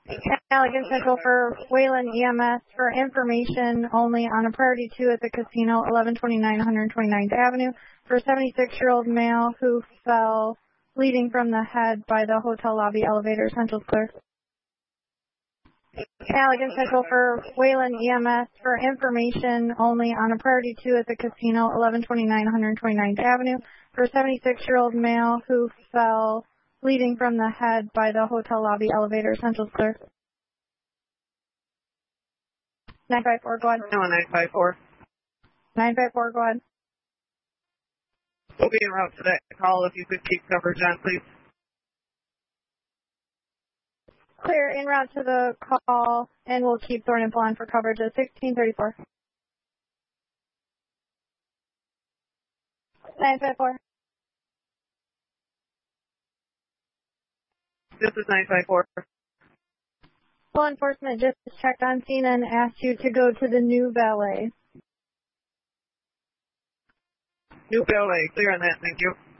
Allegan Central for Wayland EMS for information only on a priority 2 at the casino, 1129 129th Avenue, for a 76-year-old male who fell bleeding from the head by the hotel lobby elevator. Central's clear. Allegan Central for Wayland EMS for information only on a priority 2 at the casino, 1129 129th Avenue, for a 76-year-old male who fell bleeding from the head by the hotel lobby elevator. Central's clear. 954, go ahead. No, 954. 954, go ahead. We'll be en route to that call if you could keep coverage on, please. Clear, en route to the call, and we'll keep Thorn and Blonde for coverage at 1634. 954. This is 954. Law enforcement just checked on scene and asked you to go to the new valet. New valet, clear on that, thank you.